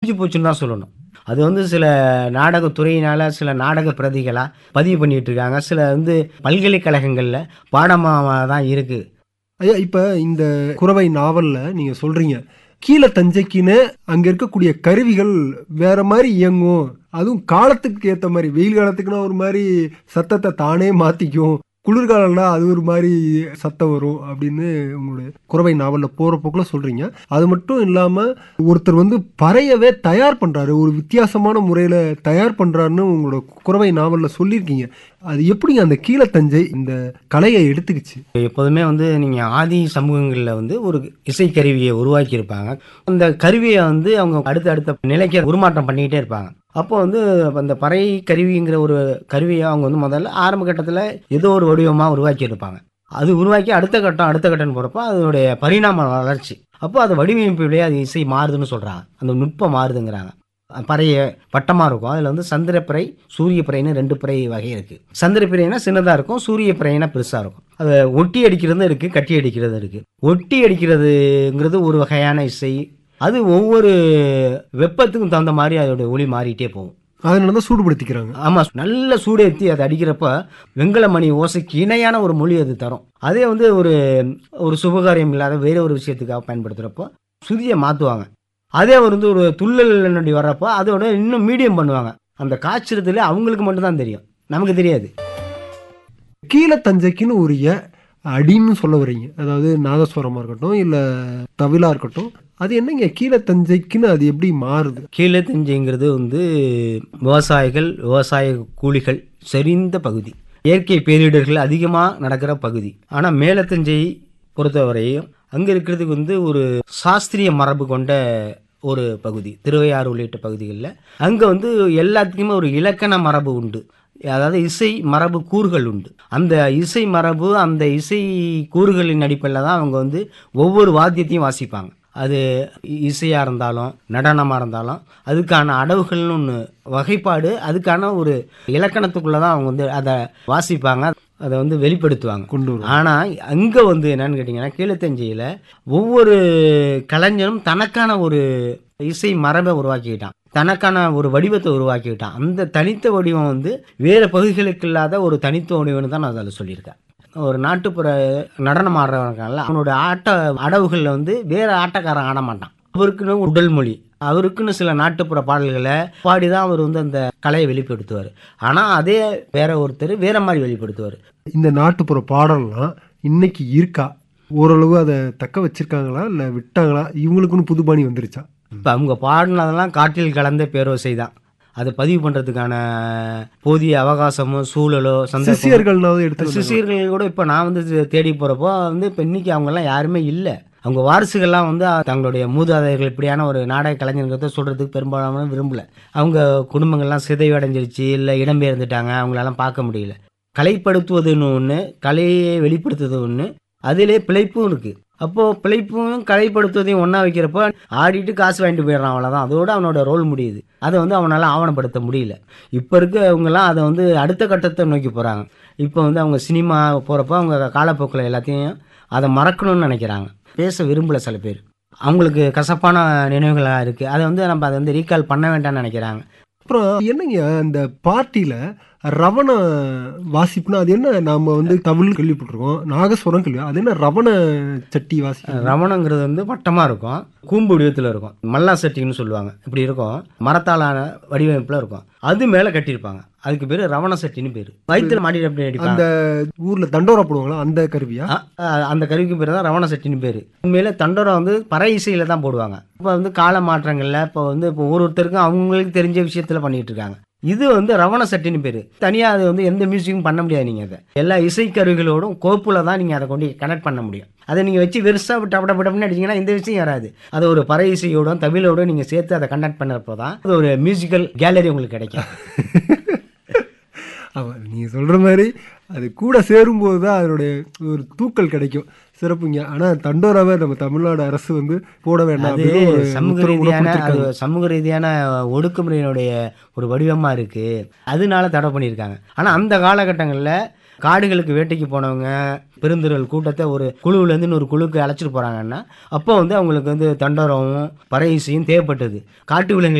போச்சுன்னு தான் சொல்லணும். அது வந்து சில நாடகத்துறையினால சில நாடக பிரதிகளா பதிவு பண்ணிட்டு இருக்காங்க. சில வந்து பல்கலைக்கழகங்கள்ல பாடமா தான் இருக்கு. ஐயா, இப்ப இந்த குரவை நாவல்ல நீங்க சொல்றீங்க, கீழ தஞ்சைக்குன்னு அங்க இருக்கக்கூடிய கருவிகள் வேற மாரி இயங்கும். அதுவும் காலத்துக்கு ஏத்த மாரி, வெயில் காலத்துக்குன்னா ஒரு மாரி சத்தத்த தானே மாத்திக்கும். குளிர்காலம்னா அது ஒரு மாரி சத்தம் வரும் அப்படின்னு உங்களுடைய குரவை நாவல்ல போற போக்குல சொல்றீங்க. அது மட்டும் இல்லாம ஒருத்தர் வந்து பறையவே தயார் பண்றாரு. ஒரு வித்தியாசமான முறையில தயார் பண்றாருன்னு உங்களோட குரவை நாவல்ல சொல்லியிருக்கீங்க. அது எப்படிங்க அந்த கீழ தஞ்சை இந்த கலையை எடுத்துக்கிச்சு? எப்போதுமே வந்து நீங்க ஆதி சமூகங்கள்ல வந்து ஒரு இசைக்கருவியை உருவாக்கி இருப்பாங்க. அந்த கருவியை வந்து அவங்க அடுத்த நிலைக்கு உருமாற்றம் பண்ணிக்கிட்டே இருப்பாங்க. அப்போ வந்து அந்த பறை கருவிங்கிற ஒரு கருவியை அவங்க வந்து முதல்ல ஆரம்ப கட்டத்தில் ஏதோ ஒரு வடிவமா உருவாக்கி இருப்பாங்க. அது உருவாக்கி அடுத்த கட்டம் போறப்போ அதனுடைய பரிணாம வளர்ச்சி. அப்போ அது வடிவமைப்பிலேயே அது இசை மாறுதுன்னு சொல்றாங்க. அந்த நுட்பம் மாறுதுங்கிறாங்க. பறைய வட்டமா இருக்கும். அதுல வந்து சந்திரப்பிறை, சூரிய பிறைன்னு 2 பிறை வகை இருக்கு. சந்திரப்பிறைனா சின்னதா இருக்கும், சூரிய பிறைனா பெருசா இருக்கும். அதை ஒட்டி அடிக்கிறதும் இருக்கு, கட்டி அடிக்கிறதும் இருக்கு. ஒட்டி அடிக்கிறதுங்கிறது ஒரு வகையான இசை. அது ஒவ்வொரு வெப்பத்துக்கும் தகுந்த மாதிரி அதோட ஒலி மாறிட்டே போகும். அதனாலதான் சூடுபடுத்திக்கிறாங்க. ஆமா, நல்ல சூடேத்தி அதை அடிக்கிறப்ப வெண்கல மணி ஓசைக்கு இணையான ஒரு மொழி அது தரும். அதே வந்து ஒரு சுபகாரியம் இல்லாத வேற ஒரு விஷயத்துக்காக பயன்படுத்துறப்போ சுதியை மாத்துவாங்க. அதே வந்து ஒரு துள்ளல் நொடி வர்றப்போ அதோட இன்னும் மீடியம் பண்ணுவாங்க. அந்த காய்ச்சறதுல அவங்களுக்கு மட்டும்தான் தெரியும், நமக்கு தெரியாது. கீழ தஞ்சைக்குன்னு உரிய அடின்னு சொல்ல வர்றீங்க. அதாவது நாதஸ்வரமா இருக்கட்டும், இல்ல தவிலா இருக்கட்டும். அது என்னங்க கீழ தஞ்சைக்குன்னு அது எப்படி மாறுது? கீழே தஞ்சைங்கிறது வந்து விவசாய கூலிகள் செறிந்த பகுதி, இயற்கை பேரிடர்கள் அதிகமாக நடக்கிற பகுதி. ஆனால் மேலத்தஞ்சை பொறுத்தவரையும் அங்கே இருக்கிறதுக்கு வந்து ஒரு சாஸ்திரிய மரபு கொண்ட ஒரு பகுதி. திருவையாறு உள்ளிட்ட பகுதிகளில் அங்கே வந்து எல்லாத்துக்குமே ஒரு இலக்கண மரபு உண்டு. அதாவது இசை மரபு கூறுகள் உண்டு. அந்த இசை மரபு, அந்த இசை கூறுகளின் அடிப்படையில் தான் அவங்க வந்து ஒவ்வொரு வாத்தியத்தையும் வாசிப்பாங்க. அது இசையாக இருந்தாலும் நடனமாக இருந்தாலும் அதுக்கான அடவுகள்னு ஒன்று வகைப்பாடு, அதுக்கான ஒரு இலக்கணத்துக்குள்ளே தான் அவங்க வந்து அதை வாசிப்பாங்க, அதை வந்து வெளிப்படுத்துவாங்க, கொண்டு வரும். ஆனால் அங்கே வந்து என்னன்னு கேட்டிங்கன்னா, கீழத்தஞ்சையில் ஒவ்வொரு கலைஞரும் தனக்கான ஒரு இசை மரபை உருவாக்கிக்கிட்டான், தனக்கான ஒரு வடிவத்தை உருவாக்கிக்கிட்டான். அந்த தனித்த வடிவம் வந்து வேறு பகுதிகளுக்கு இல்லாத ஒரு தனித்துவ வடிவம்னு தான் நான் அதில் சொல்லியிருக்கேன். ஒரு நாட்டுப்புற நடனம் ஆடுறவங்கல்ல, அவனோட அடவுகளில் வந்து வேற ஆட்டக்காரன் ஆட மாட்டான். அவருக்குன்னு உடல் மொழி, அவருக்குன்னு சில நாட்டுப்புற பாடல்களை பாடிதான் அவர் வந்து அந்த கலையை வெளிப்படுத்துவார். ஆனால் அதே வேற ஒருத்தர் வேற மாதிரி வெளிப்படுத்துவார். இந்த நாட்டுப்புற பாடல்லாம் இன்னைக்கு இருக்கா? ஓரளவு அதை தக்க வச்சிருக்காங்களா, இல்லை விட்டாங்களா? இவங்களுக்குன்னு புதுபாணி வந்துருச்சா? இப்போ அவங்க பாடினதெல்லாம் காற்றில் கலந்த பேரோசை தான். அதை பதிவு பண்ணுறதுக்கான போதிய அவகாசமோ சூழலோ சிஷியர்கள் கூட இப்போ நான் வந்து தேடி போகிறப்போ வந்து இப்போ இன்னைக்கு அவங்கெல்லாம் யாருமே இல்லை. அவங்க வாரிசுகள்லாம் வந்து தங்களுடைய மூதாதையர்கள் இப்படியான ஒரு நாடக கலைஞர்கிறத சொல்கிறதுக்கு பெரும்பாலான விரும்பலை. அவங்க குடும்பங்கள்லாம் சிதைவடைஞ்சிருச்சு, இல்லை இடம்பெயர்ந்துட்டாங்க, அவங்களெல்லாம் பார்க்க முடியல. கலைப்படுத்துவதுன்னு ஒன்று, கலையை வெளிப்படுத்துவது ஒன்று, அதிலே பிழைப்பும் இருக்குது. அப்போது பிழைப்பும் கலைப்படுத்துவதையும் ஒன்றா வைக்கிறப்போ ஆடிட்டு காசு வாங்கிட்டு போயிடுறான், அவ்வளோதான். அதோடு அவனோட ரோல் முடியுது. அதை வந்து அவனால் ஆவணப்படுத்த முடியல. இப்போ இருக்கவங்கலாம் அதை வந்து அடுத்த கட்டத்தை நோக்கி போகிறாங்க. இப்போ வந்து அவங்க சினிமா போகிறப்போ அவங்க காலப்போக்கில் எல்லாத்தையும் அதை மறக்கணும்னு நினைக்கிறாங்க. பேச விரும்பலை சில பேர். அவங்களுக்கு கசப்பான நினைவுகளாக இருக்குது. அதை வந்து நம்ம அதை வந்து ரீகால் பண்ண வேண்டாம்னு நினைக்கிறாங்க. அப்புறம் என்னங்க அந்த பார்ட்டியில் ரவண வாசிப்புனா அது என்ன? நாம வந்து தமிழ் கேள்விப்பட்டிருக்கோம், நாகஸ்வரம் கேள்வி. அது என்ன ரவண சட்டி வாசி? ரவணங்கிறது வந்து வட்டமாக இருக்கும், கூம்பு வடிவத்தில் இருக்கும். மல்லா சட்டின்னு சொல்லுவாங்க. இப்படி இருக்கும், மரத்தாலான வடிவமைப்பில் இருக்கும். அது மேலே கட்டியிருப்பாங்க. அதுக்கு பேர் ரவண சட்டின்னு பேர். வயிற்றுல மாட்டிட்டு அப்படி அடிப்பாங்க. அந்த ஊரில் தண்டோரா போடுவாங்களா, அந்த கருவியா? அந்த கருவிக்கு பேர் தான் ரவண சட்டின்னு பேர். உண்மையில தண்டோரா வந்து பறை இசையில் தான் போடுவாங்க. இப்போ வந்து கால மாற்றங்களில் இப்போ ஒவ்வொருத்தருக்கும் அவங்களுக்கு தெரிஞ்ச விஷயத்தில் பண்ணிட்டு இருக்காங்க. இது வந்து ரவண சட்டின்னு பேர். தனியாக அது வந்து எந்த மியூசிக்கும் பண்ண முடியாது. நீங்கள் அதை எல்லா இசைக்கருவிகளோடும் கோப்புல தான் நீங்கள் அதை கொண்டு கனெக்ட் பண்ண முடியும். அதை நீங்கள் வச்சு வெறுசாக டப்படப்படம்னு அடிச்சிங்கன்னா இந்த விஷயம் வராது. அது ஒரு பறை இசையோடும் தமிழோடும் நீங்கள் சேர்த்து அதை கனெக்ட் பண்ணுறப்போ தான் அது ஒரு மியூசிக்கல் கேலரி உங்களுக்கு கிடைக்கும். ஆமாம், நீங்கள் சொல்கிற மாதிரி அது கூட சேரும்போது தான் அதனுடைய ஒரு தூக்கல் கிடைக்கும். சிறப்புங்க. ஆனால் தண்டோராவை நம்ம தமிழ்நாடு அரசு வந்து போட வேண்டாம். சமூக ரீதியான ஒடுக்குமுறையினுடைய ஒரு வடிவமாக இருக்குது, அதனால தடை பண்ணியிருக்காங்க. ஆனால் அந்த காலகட்டங்களில் காடுகளுக்கு வேட்டைக்கு போனவங்க பெருந்திரள் கூட்டத்தை ஒரு குழுவிலேருந்து இன்னொரு குழுக்கு அழைச்சிட்டு போகிறாங்கன்னா அப்போ வந்து அவங்களுக்கு வந்து தண்டோரமும் பறை இசையும் தேவைப்பட்டது. காட்டு விலங்கு